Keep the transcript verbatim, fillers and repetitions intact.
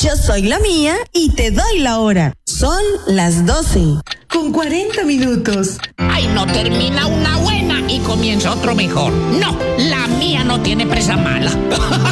Yo soy la mía y te doy la hora. Son las doce, con cuarenta minutos. Ay, no termina una buena y comienza otro mejor. No, la mía no tiene presa mala.